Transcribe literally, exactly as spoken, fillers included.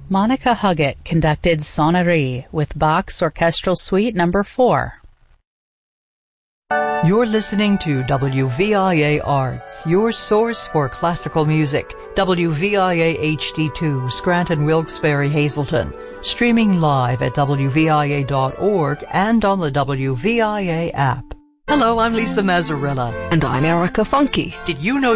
Monica Huggett conducted Sonnerie with Bach's Orchestral Suite number four. You're listening to W V I A Arts, your source for classical music. W V I A H D two, Scranton, Wilkes-Barre, Hazleton. Streaming live at W V I A dot org and on the W V I A app. Hello, I'm Lisa Mazzarella. And I'm Erica Funke. Did you know